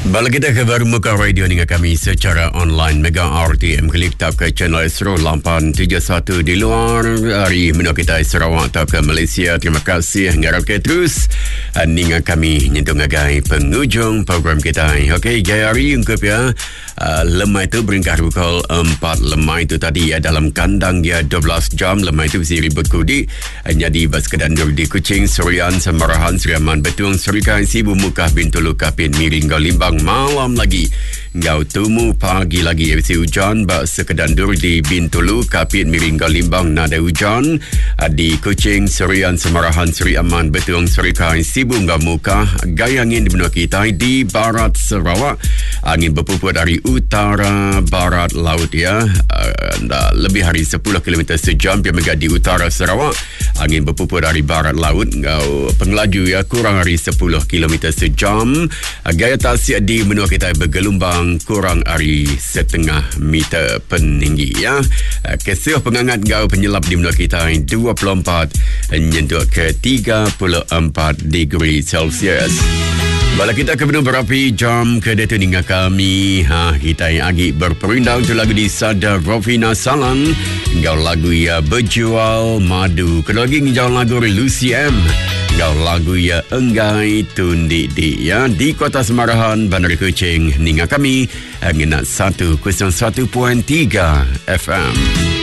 Balik kita ke baru muka radio dengan kami secara online Mega RTM klik tap ke channel Astro 871 di luar hari menua kita Sarawak atau ke Malaysia. Terima kasih ngarap ke terus dengan kami nyentuh ngagai penghujung program kita. Okey, gaya hari ungkap ya. Lemah itu beringkat pukul 4. Lemah itu tadi ya dalam kandang dia 12 jam. Lemah itu bisa ribut kudi jadi bas kedandur di Kuching, Surian, Semarahan, Seriaman, Betung, Serikai, Sibu, Mukah, Bintulu, Kapin, Miring, Limbang. Malam lagi ngau tumu pagi lagi si hujan bak sekedandur di Bintulu, Kapit, Miringgal, Limbang nada hujan di Kuching, Surian, Semarahan, Seri Aman, Betung, Serikai, Sibu, Mukah. Gaya angin di benua kita di barat Sarawak, angin berpuput dari utara barat laut ya, lebih hari 10 km sejam. Pemega di utara Sarawak, angin berpuput dari barat laut ngau pengelaju ya kurang hari 10 km sejam. Gaya tasik di benua kita bergelombang kurang hari 1/2 meter peninggi ya. Kesih pengangat gau penyelap di benua kita 24 nyentuh ke 34 degree Celsius. Bala kita ke benua berapi jam ke detu dengan kami. Kita yang agi berperindang tu lagu di Sada Rovina Salang. Gau lagu ya berjual madu. Kedua lagi ngejau lagu Lucy M. Gau lagu ya enggai tundi di ya di Kota Semarahan, Bandar Kuching. Ninga kami ngenat 101.3 FM.